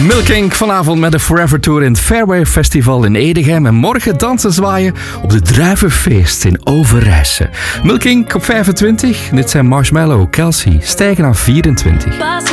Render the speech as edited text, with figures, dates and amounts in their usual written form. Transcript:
Milking vanavond met de Forever Tour in het Fairway Festival in Edegem. En morgen dansen zwaaien op de Druivenfeest in Overijse. Milking op 25. Dit zijn Marshmallow, Kelsey, stijgen naar 24.